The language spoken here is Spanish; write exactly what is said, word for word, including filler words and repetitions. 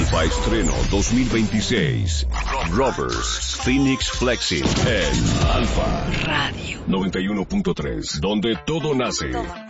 Alfa Estreno dos mil veintiséis. Rovers, Phoenix Flexing en Alfa Radio noventa y uno punto tres, donde todo nace.